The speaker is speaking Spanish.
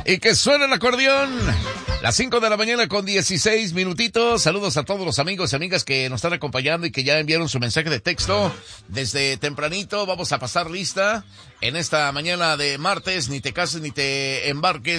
Y que suene el acordeón. Las 5 de la mañana con 16 minutitos. Saludos a todos los amigos y amigas que nos están acompañando y que ya enviaron su mensaje de texto desde tempranito. Vamos a pasar lista en esta mañana de martes. Ni te cases ni te embarques.